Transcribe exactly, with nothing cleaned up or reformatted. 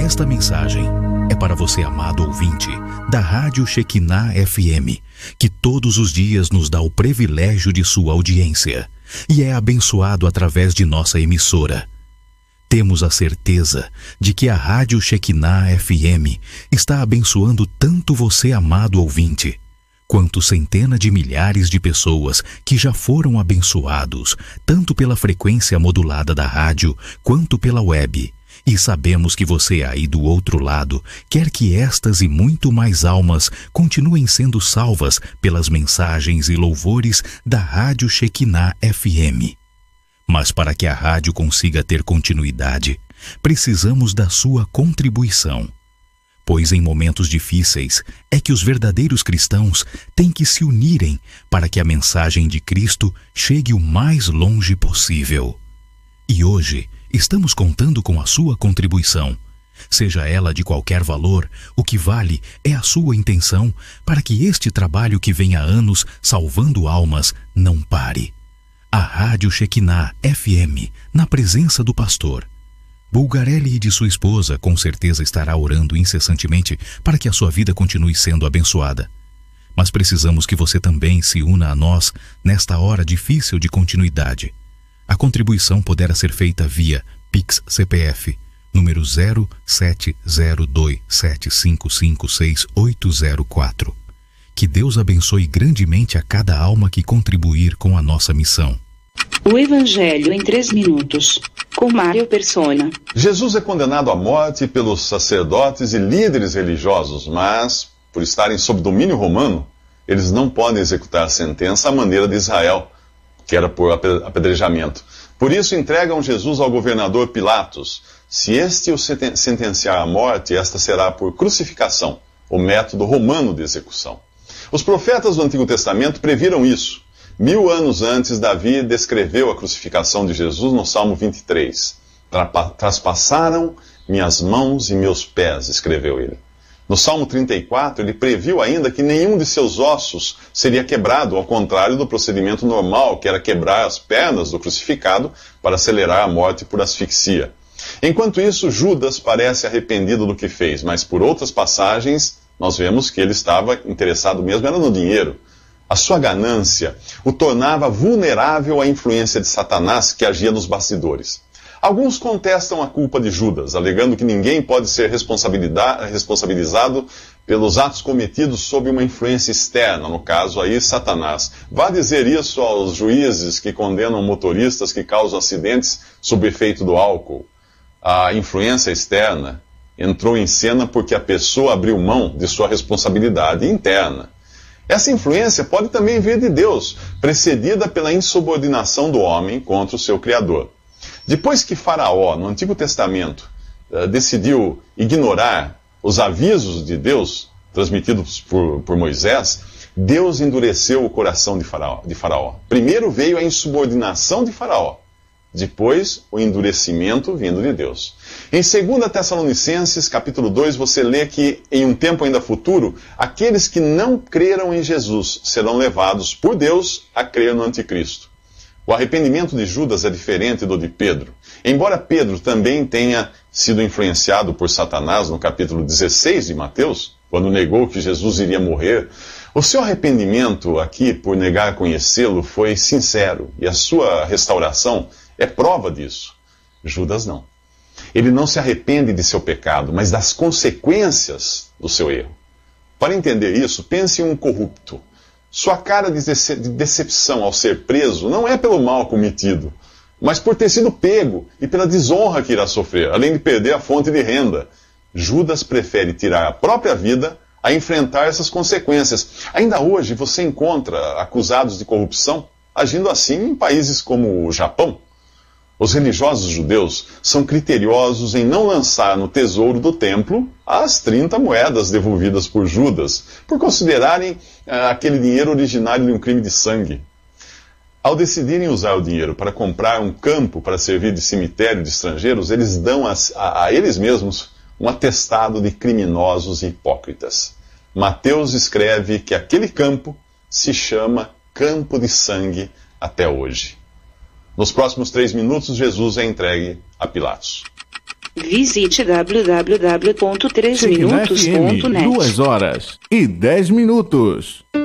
Esta mensagem é para você, amado ouvinte, da Rádio Shekinah F M, que todos os dias nos dá o privilégio de sua audiência e é abençoado através de nossa emissora. Temos a certeza de que a Rádio Shekinah F M está abençoando tanto você, amado ouvinte, quanto centenas de milhares de pessoas que já foram abençoados, tanto pela frequência modulada da rádio, quanto pela web. E sabemos que você aí do outro lado quer que estas e muito mais almas continuem sendo salvas pelas mensagens e louvores da Rádio Shekinah F M. Mas para que a rádio consiga ter continuidade, precisamos da sua contribuição. Pois em momentos difíceis é que os verdadeiros cristãos têm que se unirem para que a mensagem de Cristo chegue o mais longe possível. E hoje estamos contando com a sua contribuição. Seja ela de qualquer valor, o que vale é a sua intenção para que este trabalho que vem há anos salvando almas não pare. A Rádio Shekinah F M, na presença do pastor Bulgarelli e de sua esposa, com certeza estará orando incessantemente para que a sua vida continue sendo abençoada. Mas precisamos que você também se una a nós nesta hora difícil de continuidade. A contribuição poderá ser feita via Pix C P F, número zero sete zero dois sete cinco cinco seis oito zero quatro. Que Deus abençoe grandemente a cada alma que contribuir com a nossa missão. O Evangelho em três minutos, com Mário Persona. Jesus é condenado à morte pelos sacerdotes e líderes religiosos, mas, por estarem sob domínio romano, eles não podem executar a sentença à maneira de Israel, que era por apedrejamento. Por isso entregam Jesus ao governador Pilatos. Se este o sentenciar à morte, esta será por crucificação, o método romano de execução. Os profetas do Antigo Testamento previram isso. Mil anos antes, Davi descreveu a crucificação de Jesus no Salmo vinte e três. Traspassaram minhas mãos e meus pés, escreveu ele. No Salmo trinta e quatro, ele previu ainda que nenhum de seus ossos seria quebrado, ao contrário do procedimento normal, que era quebrar as pernas do crucificado para acelerar a morte por asfixia. Enquanto isso, Judas parece arrependido do que fez, mas por outras passagens, nós vemos que ele estava interessado mesmo era no dinheiro. A sua ganância o tornava vulnerável à influência de Satanás que agia nos bastidores. Alguns contestam a culpa de Judas, alegando que ninguém pode ser responsabilizado pelos atos cometidos sob uma influência externa, no caso aí Satanás. Vá dizer isso aos juízes que condenam motoristas que causam acidentes sob efeito do álcool. A influência externa entrou em cena porque a pessoa abriu mão de sua responsabilidade interna. Essa influência pode também vir de Deus, precedida pela insubordinação do homem contra o seu Criador. Depois que Faraó, no Antigo Testamento, uh, decidiu ignorar os avisos de Deus, transmitidos por, por Moisés, Deus endureceu o coração de Faraó, de Faraó. Primeiro veio a insubordinação de Faraó, depois o endurecimento vindo de Deus. Em dois Tessalonicenses, capítulo dois, você lê que, em um tempo ainda futuro, aqueles que não creram em Jesus serão levados por Deus a crer no Anticristo. O arrependimento de Judas é diferente do de Pedro. Embora Pedro também tenha sido influenciado por Satanás no capítulo dezesseis de Mateus, quando negou que Jesus iria morrer, o seu arrependimento aqui por negar conhecê-lo foi sincero, e a sua restauração é prova disso. Judas não. Ele não se arrepende de seu pecado, mas das consequências do seu erro. Para entender isso, pense em um corrupto. Sua cara de decepção ao ser preso não é pelo mal cometido, mas por ter sido pego e pela desonra que irá sofrer, além de perder a fonte de renda. Judas prefere tirar a própria vida a enfrentar essas consequências. Ainda hoje você encontra acusados de corrupção agindo assim em países como o Japão. Os religiosos judeus são criteriosos em não lançar no tesouro do templo as trinta moedas devolvidas por Judas, por considerarem ah, aquele dinheiro originário de um crime de sangue. Ao decidirem usar o dinheiro para comprar um campo para servir de cemitério de estrangeiros, eles dão a, a, a eles mesmos um atestado de criminosos e hipócritas. Mateus escreve que aquele campo se chama Campo de Sangue até hoje. Nos próximos três minutos, Jesus é entregue a Pilatos. Visite w w w ponto três minutos ponto net. duas horas e dez minutos.